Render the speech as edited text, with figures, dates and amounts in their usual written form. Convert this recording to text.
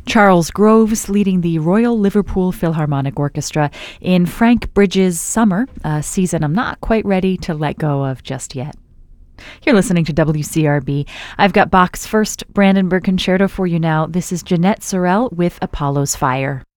Charles Groves leading the Royal Liverpool Philharmonic Orchestra in Frank Bridges' Summer, a season I'm not quite ready to let go of just yet. You're listening to WCRB. I've got Bach's first Brandenburg Concerto for you now. This is Jeanette Sorel with Apollo's Fire.